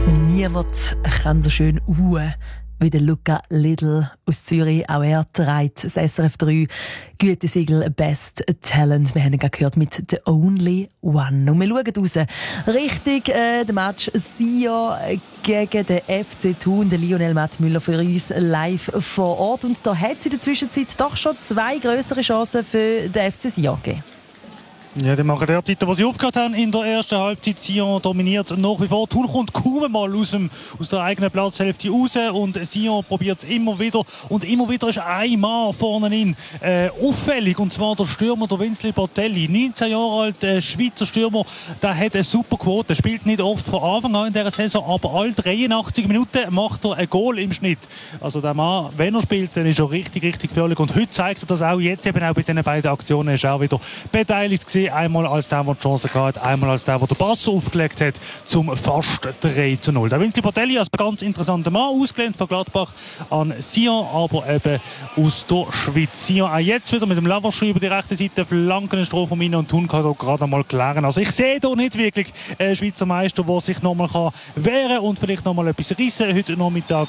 Niemand kann so schön wie der Luca Lidl aus Zürich. Auch er trägt das SRF 3 Gütesiegel Best Talent. Wir haben ihn gerade gehört mit «The Only One». Und wir schauen raus Richtung den Match Sion gegen den FC Thun. Der Lionel Mattmüller für uns live vor Ort. Und da hat es in der Zwischenzeit doch schon 2 grössere Chancen für den FC Sion gegeben. Ja, die machen dort weiter, wo sie aufgehört haben in der ersten Halbzeit. Sion dominiert nach wie vor. Thun kommt kaum mal aus der eigenen Platzhälfte raus und Sion probiert es immer wieder. Und immer wieder ist ein Mann vorne in auffällig, und zwar der Stürmer, der Winsley Bartelli. 19 Jahre alt, Schweizer Stürmer, der hat eine super Quote. Spielt nicht oft von Anfang an in dieser Saison, aber alle 83 Minuten macht er ein Goal im Schnitt. Also der Mann, wenn er spielt, dann ist er richtig, richtig gefährlich. Und heute zeigt er das auch. Jetzt eben auch bei diesen beiden Aktionen ist er auch wieder beteiligt gewesen. Einmal als der die Chance gehabt hat, einmal als der den Pass aufgelegt hat zum fast 3:0. Der Winsley Bartelli als ganz interessanter Mann, ausgelehnt von Gladbach an Sion, aber eben aus der Schweiz. Sion auch jetzt wieder mit dem Lavaschri über die rechte Seite, Flanken in Strophe und Thun kann da gerade einmal klären. Also ich sehe hier nicht wirklich einen Schweizer Meister, der sich nochmal wehren kann und vielleicht nochmal etwas reissen heute Nachmittag.